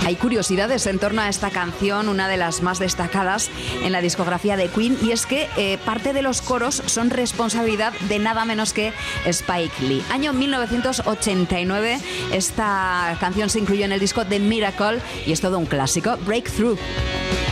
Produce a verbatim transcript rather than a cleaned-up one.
Hay curiosidades en torno a esta canción, una de las más destacadas en la discografía de Queen, y es que eh, parte de los coros son responsabilidad de nada menos que Spike Lee. Año mil novecientos ochenta y nueve, esta canción se incluyó en el disco The Miracle y es todo un clásico, Breakthrough.